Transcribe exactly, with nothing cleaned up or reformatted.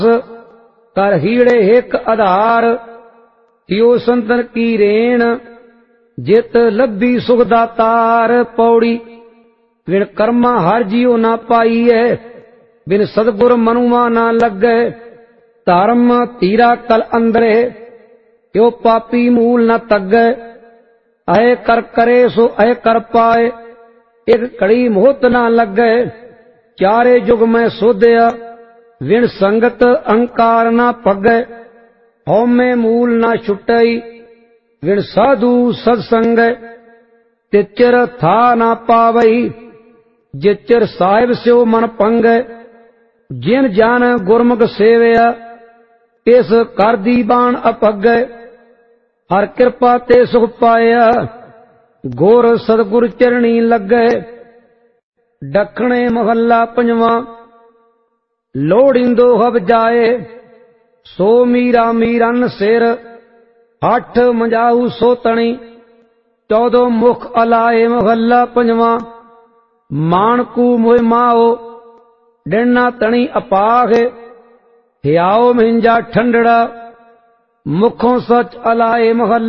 कर हीड़े हिक आधार, यो संतन की रेण जित लब्बी सुख दातार। पौड़ी बिन कर्मा हर जियो ना पाईए, बिन सदगुर मनुआ ना लगे। धर्म तीरा कल अंदरे, यो पापी मूल न तगे। अय कर करे सो अय कर पाए, एक घड़ी मोहत ना लगे। चारे जुग में सोध्या, विण संगत अहंकार ना पगे। हौमे मूल ना छुटई, विण साधु सत्संग। तिचर था ना पावई, जिचर साहिब स्यो मन पंग। जिन जान गुरमुख सेवया, तिस कर दी बाण अपग। हर कृपा ते सुख पाया, गोर सतगुर चरणी लगे। दखणे महला पंजवा, लोड़िंदो हब जाए, सो मीरा मीरन सिर। हठ मंजाऊ सो तणी, चौदो मुख अलाए। महला पंजवा, मानकू मोह माओ, डिना तणी अपाख। हियाओ मिंजा ठंडड़ा, मुखों सच अलाए। महला